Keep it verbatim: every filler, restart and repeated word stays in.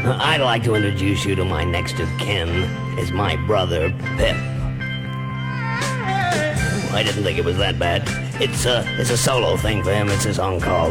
I'd like to introduce you to my next of kin. Is my brother, Pip. I didn't think it was that bad. It's a, it's a solo thing for him. It's his song called